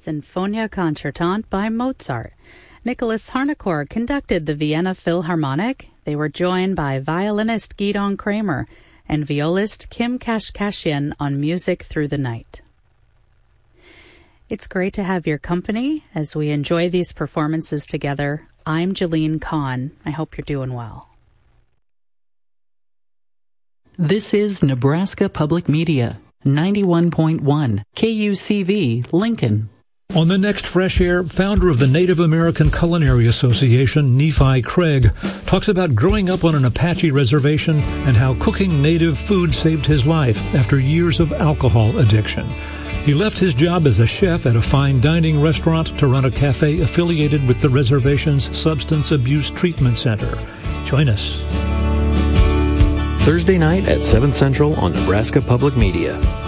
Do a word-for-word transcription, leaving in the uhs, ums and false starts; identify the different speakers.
Speaker 1: Sinfonia Concertante by Mozart. Nicholas Harnoncourt conducted the Vienna Philharmonic. They were joined by violinist Gidon Kramer and violist Kim Kashkashian on Music Through the Night. It's great to have your company as we enjoy these performances together. I'm Jeline Kahn. I hope you're doing well.
Speaker 2: This is Nebraska Public Media, ninety-one point one, K U C V, Lincoln.
Speaker 3: On the next Fresh Air, founder of the Native American Culinary Association, Nephi Craig, talks about growing up on an Apache reservation and how cooking native food saved his life after years of alcohol addiction. He left his job as a chef at a fine dining restaurant to run a cafe affiliated with the reservation's Substance Abuse Treatment Center. Join us.
Speaker 4: Thursday night at seven Central on Nebraska Public Media.